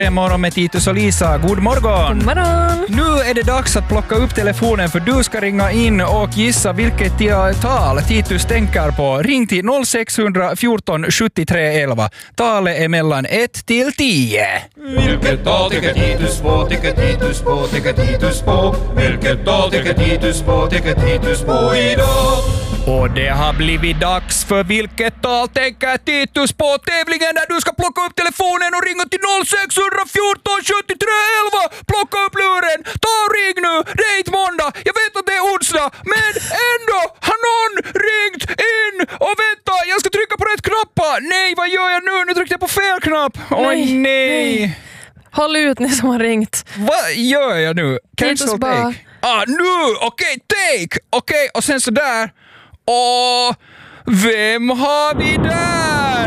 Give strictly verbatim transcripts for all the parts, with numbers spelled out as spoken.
Morgon med Titus och Lisa. God morgon! God morgon! Nu är det dags att plocka upp telefonen för du ska ringa in och gissa vilket tal Titus tänker på. Ring till noll sex fjorton sjuttiotre elva. Talet är mellan ett till tio. Vilket tal tycker Titus på, tycker Titus på, tycker Titus på. Vilket tal tycker Titus på, tycker Titus på idag. Och det har blivit dags för vilket tal tänker Titus på tävlingen där du ska plocka upp telefonen och ringa till noll sex fjorton sjuttiotre elva. Plocka upp luren. Ta och ring nu. Det är inte måndag. Jag vet att det är onsdag. Men ändå har någon ringt in. Och vänta, jag ska trycka på rätt knappar. Nej, vad gör jag nu? Nu tryckte jag på fel knapp. Oj, nej. nej. Håll ut ni som har ringt. Vad gör jag nu? Cancel take. Ah, nu! Okej, okay, take! Okej, okay, och sen så där. Och vem har vi där?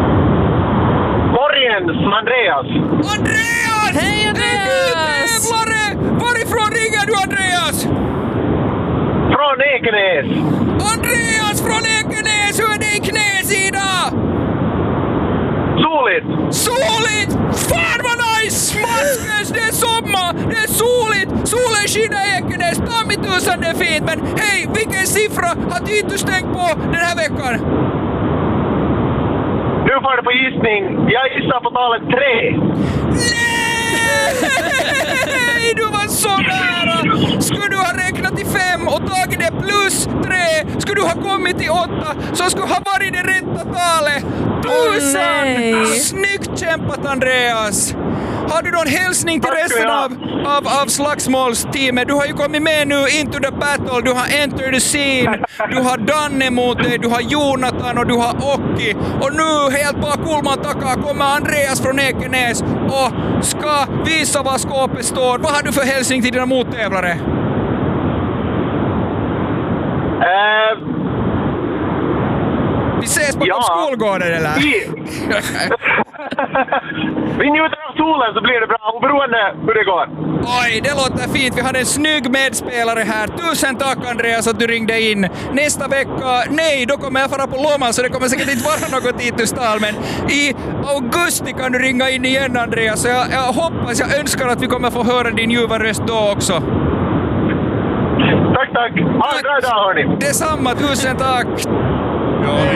Morgens, Andreas. Andreas! Hej Andreas! Hey, varifrån ringer du, Andreas? Från Ekenäs. Andreas från Ekenäs, hur är det i knäsida? Soligt. Soligt! Fan vad nice! Smaskes, det är sommar, det är soligt, solen skiner i Ekenäs, ta mig tusan, det är fint. Men hej, vilken siffra har Titus tänkt på den här veckan? Nu får du på gissning. Jag gissar på talet tre. Nej! Du var så nära! Skulle du ha räknat till fem och tagit det plus tre, skulle du ha kommit till åtta, så skulle ha varit det rätta talet. Tusan! Oh, snyggt kämpat, Andreas! Har du någon hälsning till resten av, av, av slagsmålsteamet? Du har ju kommit med nu into the battle. Du har entered the scene. Du har Danne mot dig, du har Jonathan och du har Okki. Och nu helt bara kulman takaa kommer Andreas från Ekenäs och ska visa vad skåpet står. Vad har du för hälsning till dina mottävlare? Uh, Vi ses på ja. skolgården, eller? Vi njuter av solen så blir det bra, oberoende hur det går. Oj, det låter fint. Vi har en snygg medspelare här. Tusen tack, Andreas, att du ringde in. Nästa vecka, nej, då kommer jag fara på Lomma, så det kommer säkert inte vara något Titus-tal. Men i augusti kan du ringa in igen, Andreas. Så jag, jag hoppas, jag önskar att vi kommer få höra din ljuva röst då också. Tack, tack. Ha en bra dag, hörni. Detsamma, tusen tack. Ja,